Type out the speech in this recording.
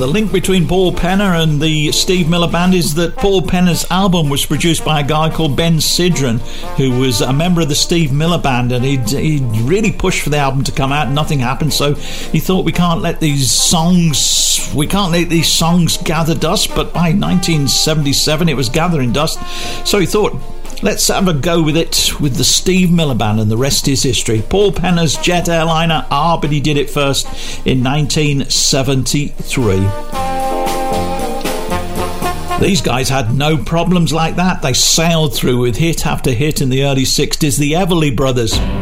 The link between Paul Penner and the Steve Miller Band is that Paul Penner's album was produced by a guy called Ben Sidran, who was a member of the Steve Miller Band, and he'd really pushed for the album to come out and nothing happened, so he thought we can't let these songs gather dust. But by 1977 it was gathering dust, so he thought, let's have a go with it with the Steve Miller Band, and the rest is history. Paul Penner's jet airliner, but he did it first in 1973. These guys had no problems like that. They sailed through with hit after hit in the early 60s. The Everly Brothers.